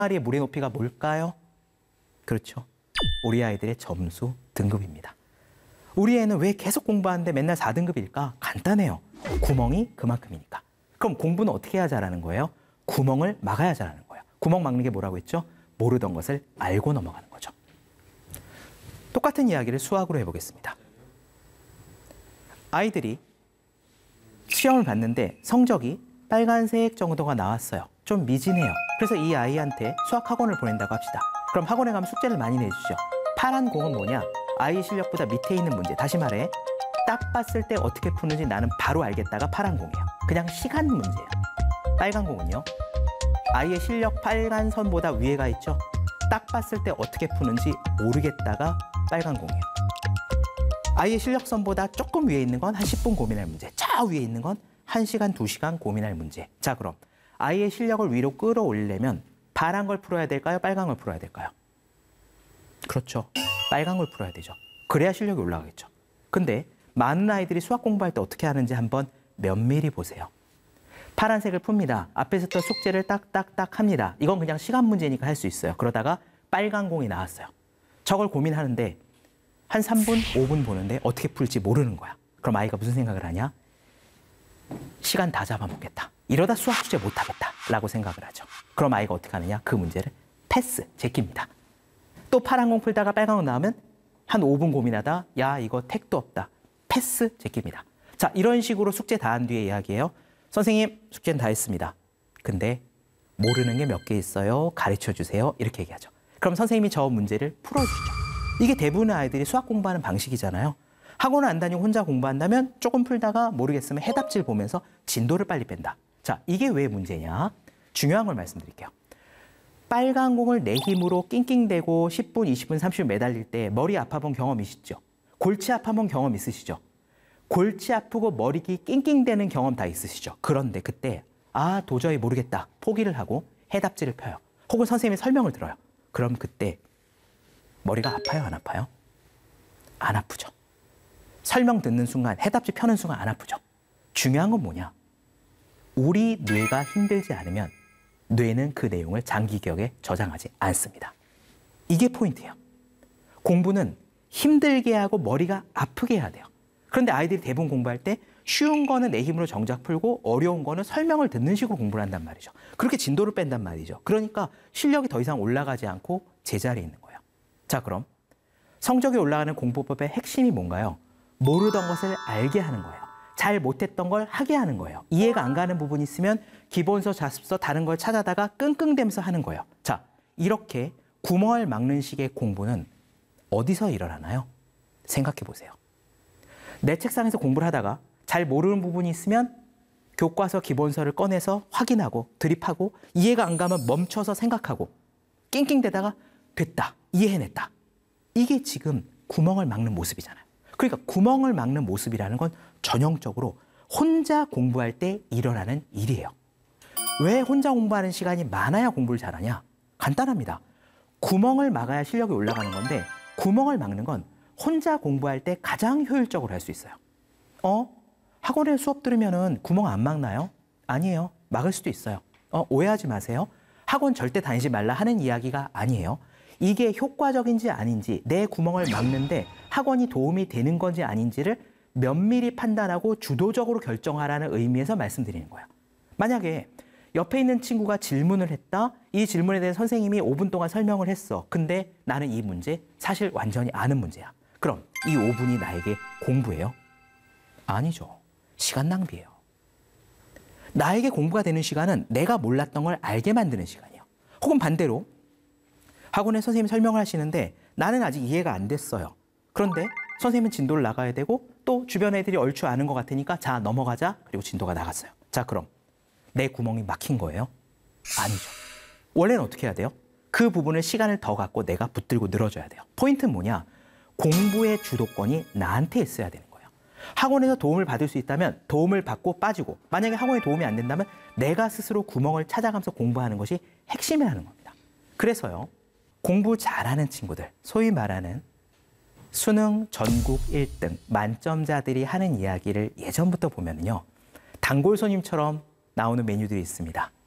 항아리의 물의 높이가 뭘까요? 그렇죠. 우리 아이들의 점수 등급입니다. 우리 애는 왜 계속 공부하는데 맨날 4등급일까? 간단해요. 구멍이 그만큼이니까. 그럼 공부는 어떻게 해야 잘하는 거예요? 구멍을 막아야 잘하는 거예요. 구멍 막는 게 뭐라고 했죠? 모르던 것을 알고 넘어가는 거죠. 똑같은 이야기를 수학으로 해보겠습니다. 아이들이 시험을 봤는데 성적이 빨간색 정도가 나왔어요. 좀 미진해요. 그래서 이 아이한테 수학 학원을 보낸다고 합시다. 그럼 학원에 가면 숙제를 많이 내주죠. 파란 공은 뭐냐? 아이 실력보다 밑에 있는 문제. 다시 말해, 딱 봤을 때 어떻게 푸는지 나는 바로 알겠다가 파란 공이에요. 그냥 시간 문제예요. 빨간 공은요, 아이의 실력 빨간 선보다 위에가 있죠. 딱 봤을 때 어떻게 푸는지 모르겠다가 빨간 공이에요. 아이의 실력선보다 조금 위에 있는 건 한 10분 고민할 문제. 저 위에 있는 건 1시간, 2시간 고민할 문제. 자, 그럼 아이의 실력을 위로 끌어올리려면 파란 걸 풀어야 될까요? 빨간 걸 풀어야 될까요? 그렇죠. 빨간 걸 풀어야 되죠. 그래야 실력이 올라가겠죠. 근데 많은 아이들이 수학 공부할 때 어떻게 하는지 한번 면밀히 보세요. 파란색을 풉니다. 앞에서부터 숙제를 딱딱딱 합니다. 이건 그냥 시간 문제니까 할 수 있어요. 그러다가 빨간 공이 나왔어요. 저걸 고민하는데 한 3분, 5분 보는데 어떻게 풀지 모르는 거야. 그럼 아이가 무슨 생각을 하냐? 시간 다 잡아먹겠다. 이러다 수학 숙제 못하겠다 라고 생각을 하죠. 그럼 아이가 어떻게 하느냐? 그 문제를 패스, 제낍니다. 또 파란 공 풀다가 빨간 공 나오면 한 5분 고민하다 야, 이거 택도 없다. 패스, 제낍니다. 자, 이런 식으로 숙제 다 한 뒤에 이야기예요. 선생님, 숙제는 다 했습니다. 근데 모르는 게 몇 개 있어요. 가르쳐 주세요. 이렇게 얘기하죠. 그럼 선생님이 저 문제를 풀어주죠. 이게 대부분의 아이들이 수학 공부하는 방식이잖아요. 학원을 안 다니고 혼자 공부한다면 조금 풀다가 모르겠으면 해답지를 보면서 진도를 빨리 뺀다. 자, 이게 왜 문제냐? 중요한 걸 말씀드릴게요. 빨간 공을 내 힘으로 낑낑대고 10분, 20분, 30분 매달릴 때 머리 아파본 경험 있으시죠? 골치 아파본 경험 있으시죠? 골치 아프고 머리기 낑낑대는 경험 다 있으시죠? 그런데 그때 아, 도저히 모르겠다. 포기를 하고 해답지를 펴요. 혹은 선생님의 설명을 들어요. 그럼 그때 머리가 아파요, 안 아파요? 안 아프죠. 설명 듣는 순간, 해답지 펴는 순간 안 아프죠. 중요한 건 뭐냐? 우리 뇌가 힘들지 않으면 뇌는 그 내용을 장기 기억에 저장하지 않습니다. 이게 포인트예요. 공부는 힘들게 하고 머리가 아프게 해야 돼요. 그런데 아이들이 대부분 공부할 때 쉬운 거는 내 힘으로 정작 풀고 어려운 거는 설명을 듣는 식으로 공부를 한단 말이죠. 그렇게 진도를 뺀단 말이죠. 그러니까 실력이 더 이상 올라가지 않고 제자리에 있는 거예요. 자, 그럼 성적이 올라가는 공부법의 핵심이 뭔가요? 모르던 것을 알게 하는 거예요. 잘 못했던 걸 하게 하는 거예요. 이해가 안 가는 부분이 있으면 기본서, 자습서, 다른 걸 찾아다가 끙끙대면서 하는 거예요. 자, 이렇게 구멍을 막는 식의 공부는 어디서 일어나나요? 생각해 보세요. 내 책상에서 공부를 하다가 잘 모르는 부분이 있으면 교과서, 기본서를 꺼내서 확인하고 드립하고 이해가 안 가면 멈춰서 생각하고 낑낑대다가 됐다, 이해해냈다. 이게 지금 구멍을 막는 모습이잖아요. 그러니까 구멍을 막는 모습이라는 건 전형적으로 혼자 공부할 때 일어나는 일이에요. 왜 혼자 공부하는 시간이 많아야 공부를 잘하냐? 간단합니다. 구멍을 막아야 실력이 올라가는 건데 구멍을 막는 건 혼자 공부할 때 가장 효율적으로 할 수 있어요. 학원에 수업 들으면은 구멍 안 막나요? 아니에요. 막을 수도 있어요. 오해하지 마세요. 학원 절대 다니지 말라 하는 이야기가 아니에요. 이게 효과적인지 아닌지, 내 구멍을 막는데 학원이 도움이 되는 건지 아닌지를 면밀히 판단하고 주도적으로 결정하라는 의미에서 말씀드리는 거예요. 만약에 옆에 있는 친구가 질문을 했다. 이 질문에 대해 선생님이 5분 동안 설명을 했어. 근데 나는 이 문제 사실 완전히 아는 문제야. 그럼 이 5분이 나에게 공부예요? 아니죠. 시간 낭비예요. 나에게 공부가 되는 시간은 내가 몰랐던 걸 알게 만드는 시간이에요. 혹은 반대로 학원에 선생님이 설명을 하시는데 나는 아직 이해가 안 됐어요. 그런데 선생님은 진도를 나가야 되고 또 주변 애들이 얼추 아는 것 같으니까 자, 넘어가자. 그리고 진도가 나갔어요. 자, 그럼 내 구멍이 막힌 거예요? 아니죠. 원래는 어떻게 해야 돼요? 그 부분을 시간을 더 갖고 내가 붙들고 늘어줘야 돼요. 포인트는 뭐냐? 공부의 주도권이 나한테 있어야 되는 거예요. 학원에서 도움을 받을 수 있다면 도움을 받고 빠지고, 만약에 학원에 도움이 안 된다면 내가 스스로 구멍을 찾아가면서 공부하는 것이 핵심이라는 겁니다. 그래서요, 공부 잘하는 친구들, 소위 말하는 수능 전국 1등 만점자들이 하는 이야기를 예전부터 보면요, 단골 손님처럼 나오는 메뉴들이 있습니다.